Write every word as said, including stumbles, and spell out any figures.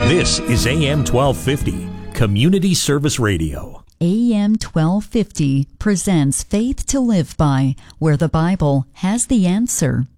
This is A M twelve fifty, Community Service Radio. A M twelve fifty presents Faith to Live By, where the Bible has the answer.